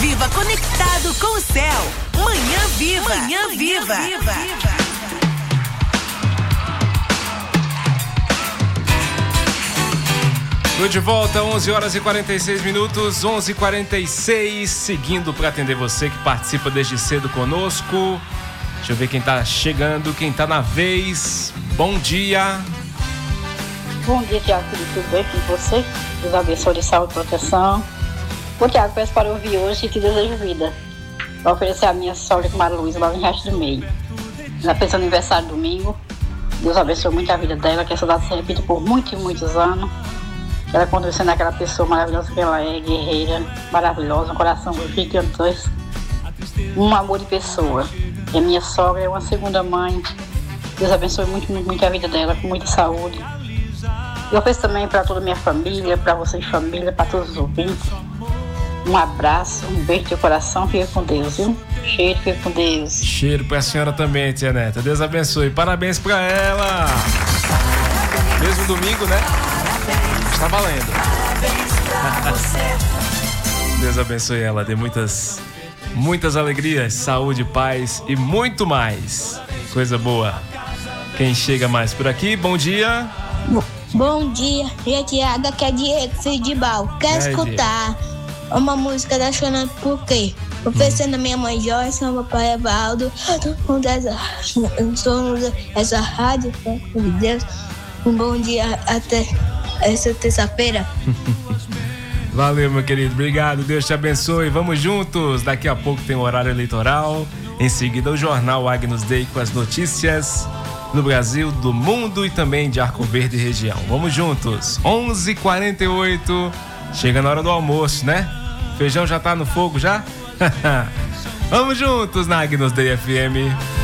Viva conectado com o céu. Manhã Viva. Manhã Viva. Tô de volta, 11 horas e 46 minutos, 11h46, seguindo para atender você que participa desde cedo conosco. Deixa eu ver quem tá chegando, quem tá na vez. Bom dia. Bom dia, Tiago, tudo bem com você? Deus abençoe de saúde e proteção. Bom, Tiago, peço para ouvir hoje e te desejo vida. Vou oferecer a minha sogra, Maria Luísa, lá no Riacho do Meio. Ela fez aniversário domingo. Deus abençoe muito a vida dela, que essa data se repita por muitos e muitos anos. Ela continua sendo aquela pessoa maravilhosa que ela é, guerreira, maravilhosa, um coração gigantesco, um amor de pessoa. E a minha sogra é uma segunda mãe. Deus abençoe muito, muito, muito a vida dela, com muita saúde. Eu peço também para toda a minha família, para vocês família, para todos os ouvintes. Um abraço, um beijo de coração, fica com Deus, viu? Cheiro, fica com Deus. Cheiro pra senhora também, tia Neta. Deus abençoe. Parabéns pra ela. Mesmo domingo, né? Está valendo. Deus abençoe ela, dê muitas alegrias, saúde, paz e muito mais. Coisa boa. Quem chega mais por aqui, bom dia. Bom dia, Tiago, aqui é Diego Cidibal. Quer escutar uma música da Xana por quê? Oferecendo a minha mãe Joyce, ao meu pai Evaldo, essa rádio, de Deus. Um bom dia até essa terça-feira. Valeu, meu querido, obrigado, Deus te abençoe. Vamos juntos, daqui a pouco tem o horário eleitoral. Em seguida o jornal Agnus Dei com as notícias no Brasil, do mundo e também de Arco Verde região. Vamos juntos, 11h48, chega na hora do almoço, né? Feijão já tá no fogo já? Vamos juntos na Agnus Dei FM.